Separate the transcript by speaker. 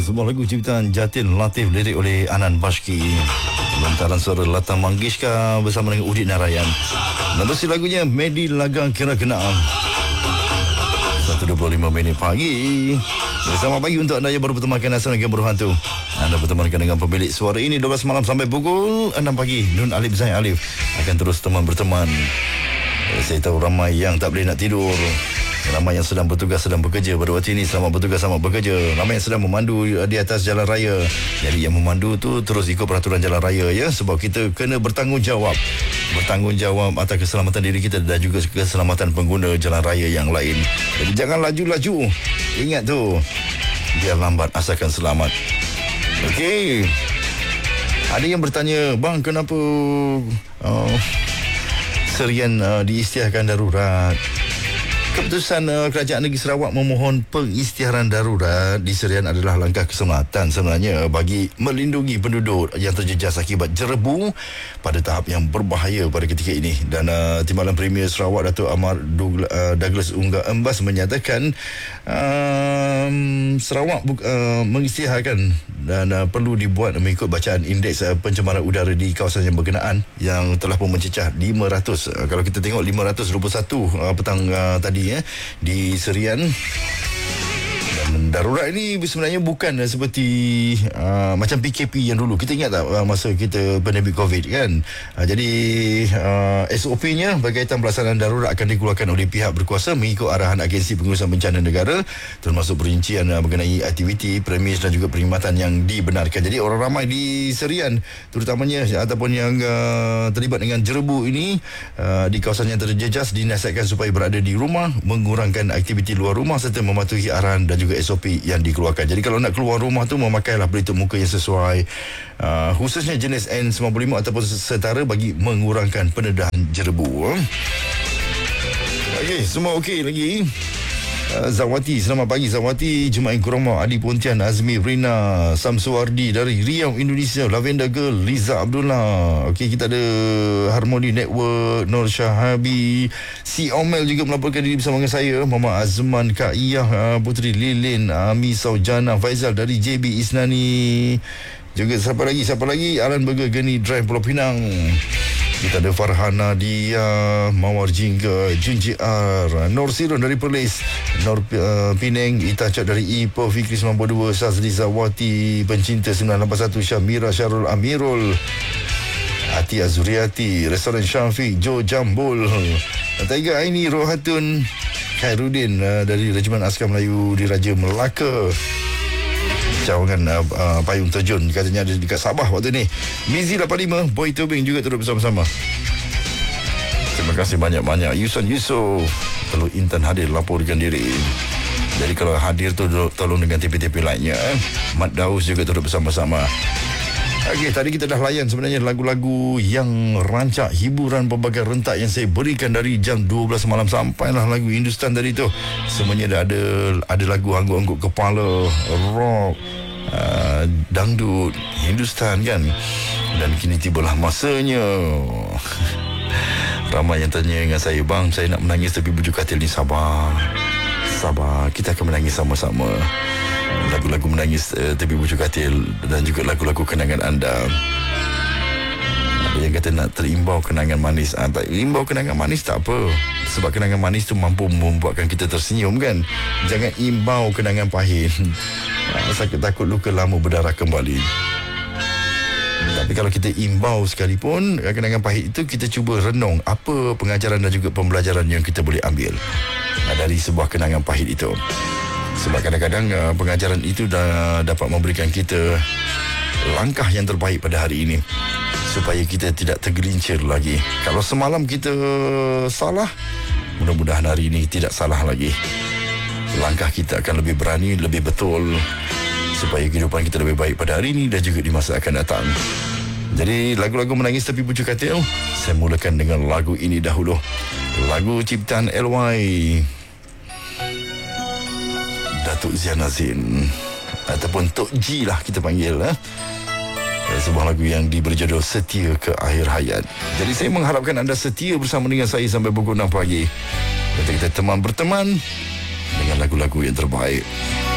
Speaker 1: sebuah lagu ciptaan Jatin Latif, lirik oleh Anan Bashki, lantaran suara Lata Mangeshkar bersama dengan Udit Narayan. Dan versi lagunya Medi Lagang Kira Kena. 1.25 minit pagi. Selamat pagi untuk anda yang baru bertemankan Asal Negara Berhantu. Anda bertemankan dengan pemilik suara ini 12 malam sampai pukul 6 pagi. Nun Alif Zain Alif akan terus teman berteman. Saya tahu ramai yang tak boleh nak tidur, ramai yang sedang bertugas, sedang bekerja pada waktu ini. Selamat bertugas, selamat bekerja. Ramai yang sedang memandu di atas jalan raya. Jadi yang memandu tu terus ikut peraturan jalan raya ya, sebab kita kena bertanggungjawab atas keselamatan diri kita dan juga keselamatan pengguna jalan raya yang lain. Jadi jangan laju-laju. Ingat tu, biar lambat asalkan selamat. Okey. Ada yang bertanya, bang, kenapa Serian diisytiharkan darurat? Keputusan Kerajaan Negeri Sarawak memohon pengisytiharan darurat di Serian adalah langkah keselamatan sebenarnya bagi melindungi penduduk yang terjejas akibat jerebu pada tahap yang berbahaya pada ketika ini. Dan Timbalan Premier Sarawak Datuk Amar Douglas Ungga Embas menyatakan Sarawak mengisytiharkan dan perlu dibuat mengikut bacaan indeks pencemaran udara di kawasan yang berkenaan yang telah pun mencecah 500. Kalau kita tengok 521 petang tadi di Serian. Dan darurat ini sebenarnya bukan seperti macam PKP yang dulu. Kita ingat tak masa kita pandemik COVID kan? Jadi SOP-nya berkaitan pelaksanaan darurat akan dikeluarkan oleh pihak berkuasa mengikut arahan Agensi Pengurusan Bencana Negara, termasuk perincian mengenai aktiviti, premis dan juga perkhidmatan yang dibenarkan. Jadi orang ramai di Serian terutamanya ataupun yang terlibat dengan jerebu ini di kawasan yang terjejas dinasihatkan supaya berada di rumah, mengurangkan aktiviti luar rumah serta mematuhi arahan dan juga SOP yang dikeluarkan. Jadi kalau nak keluar rumah tu memakailah pelitup muka yang sesuai, khususnya jenis N95 ataupun setara bagi mengurangkan pendedahan jerebu. Okey, semua okey lagi. Zawati, selamat pagi Zawati. Jumain Kurama, Adi Pontian, Azmi Rina, Samsuardi dari Riau, Indonesia, Lavender Girl, Liza Abdullah. Okey, kita ada Harmony Network, Nur Syahabi, Si Omel juga melaporkan diri bersama dengan saya, Mama Azman, Kak Iyah, Putri Lilin, Ami Saujana, Faizal dari JB Isnani. Juga siapa lagi? Alan Burger, Geni Drive, Pulau Pinang. Kita ada Farhana Dia, Mawar Jingga, Junji R, Nur Sirun dari Perlis, Nur Penang, Ita Cak dari Ipoh, Fikri 92, Sazli Zawati, Pencinta 981, Syamira Syarul Amirul, Ati Azuriati, Restoran Syafiq, Jo Jambul, Taiga Aini, Rohatun, Khairuddin dari Regimen Askar Melayu di Raja Melaka. Cawangan payung terjun katanya ada dekat Sabah waktu ni. Mizi 85, Boy Tobing juga turut bersama-sama. Terima kasih banyak-banyak. Yuson Yusof, perlu Intan hadir laporkan diri. Jadi kalau hadir tu tolong dengan TP-TP lainnya. Mat Daus juga turut bersama-sama. Okey, tadi kita dah layan sebenarnya lagu-lagu yang rancak hiburan pelbagai rentak yang saya berikan dari jam 12 malam sampailah lagu Hindustan tadi tu. Semuanya dah ada lagu angguk-angguk kepala, rock, dangdut, Hindustan kan. Dan kini tibalah masanya. Ramai yang tanya dengan saya, bang, saya nak menangis tapi bujuk katil ni. Sabar, kita akan menangis sama-sama. Lagu-lagu menangis tepi bujuk katil dan juga lagu-lagu kenangan anda. Ada yang kata nak terimbau kenangan manis. Imbau kenangan manis tak apa, sebab kenangan manis tu mampu membuatkan kita tersenyum kan. Jangan imbau kenangan pahit. Sakit takut luka lama berdarah kembali. Tapi kalau kita imbau sekalipun kenangan pahit itu, kita cuba renung apa pengajaran dan juga pembelajaran yang kita boleh ambil dari sebuah kenangan pahit itu. Sebab kadang-kadang pengajaran itu dapat memberikan kita langkah yang terbaik pada hari ini, supaya kita tidak tergelincir lagi. Kalau semalam kita salah, mudah-mudahan hari ini tidak salah lagi. Langkah kita akan lebih berani, lebih betul, supaya kehidupan kita lebih baik pada hari ini dan juga di masa akan datang. Jadi lagu-lagu menangis tepi bujuk katil, saya mulakan dengan lagu ini dahulu. Lagu ciptaan LY Datuk Zian Azin, ataupun Tok G lah kita panggil. Sebuah lagu yang diberi judul Setia ke Akhir Hayat. Jadi saya mengharapkan anda setia bersama dengan saya sampai pukul 6 pagi. Kita teman berteman dengan lagu-lagu yang terbaik.